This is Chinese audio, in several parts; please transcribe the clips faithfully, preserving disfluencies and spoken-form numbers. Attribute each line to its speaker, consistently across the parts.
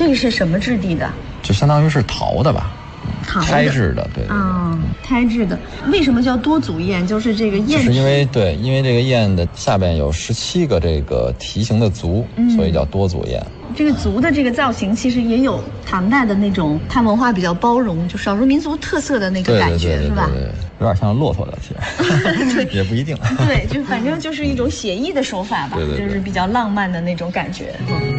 Speaker 1: 这个是什么质地的？
Speaker 2: 就相当于是陶的吧。胎制的，对，
Speaker 1: 嗯，胎制的。为什么叫多足燕？就是这个燕，
Speaker 2: 就是因为对，因为这个燕的下边有十七个这个蹄形的足，嗯、所以叫多足燕。
Speaker 1: 这个足的这个造型，其实也有唐代的那种汉文化比较包容，就少数民族特色的那个感觉，
Speaker 2: 对对对对对
Speaker 1: 是吧？
Speaker 2: 对，有点像骆驼的，其实也不一定。
Speaker 1: 对，就反正就是一种写意的手法吧，
Speaker 2: 对对对，
Speaker 1: 就是比较浪漫的那种感觉。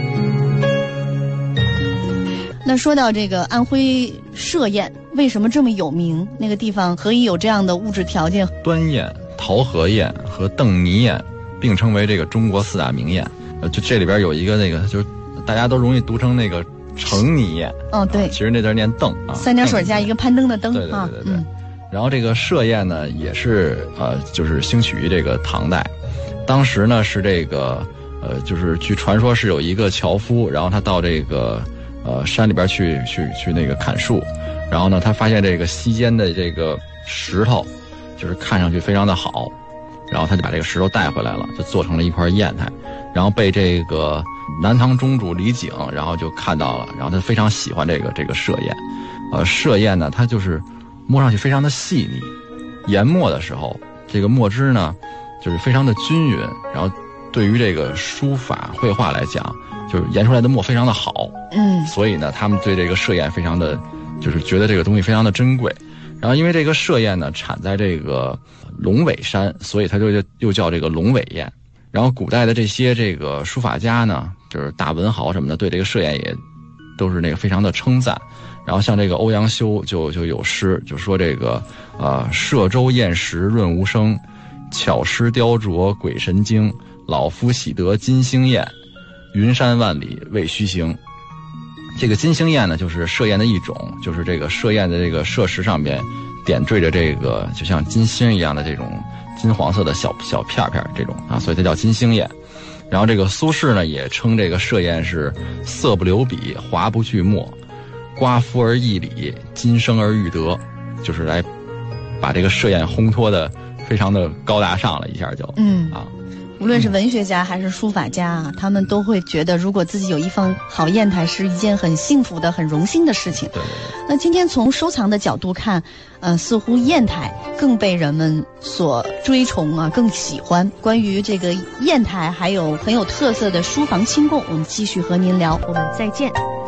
Speaker 1: 那说到这个安徽歙燕，为什么这么有名？那个地方何以有这样的物质条件？
Speaker 2: 端燕、桃核燕和邓泥燕并称为这个中国四大名燕。呃，就这里边有一个那个，就是大家都容易读成那个程泥燕。哦，对，啊、其实那字念邓啊，
Speaker 1: 三点水加一个攀登的登。
Speaker 2: 对对对对对。嗯、然后这个歙燕呢，也是呃，就是兴起于这个唐代，当时呢是这个呃，就是据传说是有一个樵夫，然后他到这个。呃，山里边去去去那个砍树，然后呢，他发现这个溪间的这个石头，就是看上去非常的好，然后他就把这个石头带回来了，就做成了一块砚台，然后被这个南唐中主李璟，然后就看到了，然后他非常喜欢这个这个歙燕，呃，歙燕呢，它就是摸上去非常的细腻，研墨的时候，这个墨汁呢，就是非常的均匀，然后对于这个书法绘画来讲。就是研出来的墨非常的好，嗯，所以呢，他们对这个歙燕非常的，就是觉得这个东西非常的珍贵。然后因为这个歙燕呢产在这个龙尾山，所以它就又叫这个龙尾燕。然后古代的这些这个书法家呢，就是大文豪什么的，对这个歙燕也都是那个非常的称赞。然后像这个欧阳修就就有诗，就说这个呃歙州燕石润无声，巧施雕琢鬼神经，老夫喜得金星燕。云山万里未须行，这个金星燕呢，就是歙燕的一种，就是这个歙燕的这个歙石上边点缀着这个就像金星一样的这种金黄色的小小片片这种啊，所以它叫金星燕。然后这个苏轼呢也称这个歙燕是色不留笔，华不去墨，刮肤而易理，金生而欲得，就是来把这个歙燕烘托的非常的高大上了一下就嗯啊。
Speaker 1: 无论是文学家还是书法家啊，他们都会觉得，如果自己有一方好砚台，是一件很幸福的、很荣幸的事情。
Speaker 2: 对对对。
Speaker 1: 那今天从收藏的角度看，呃，似乎砚台更被人们所追崇啊，更喜欢。关于这个砚台，还有很有特色的书房清供，我们继续和您聊。我们再见。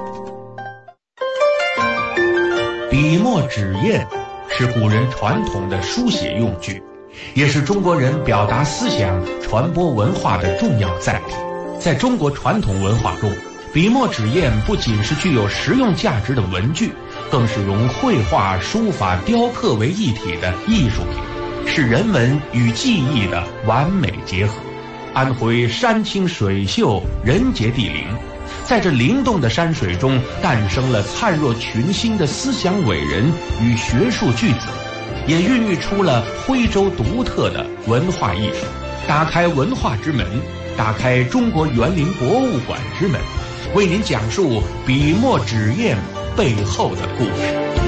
Speaker 3: 笔墨纸砚是古人传统的书写用具。也是中国人表达思想、传播文化的重要载体。在中国传统文化中，笔墨纸砚不仅是具有实用价值的文具，更是融绘画、书法、雕刻为一体的艺术品，是人文与技艺的完美结合。安徽山清水秀，人杰地灵，在这灵动的山水中，诞生了灿若群星的思想伟人与学术巨子。也孕育出了徽州独特的文化艺术，打开文化之门，打开中国园林博物馆之门，为您讲述笔墨纸砚背后的故事。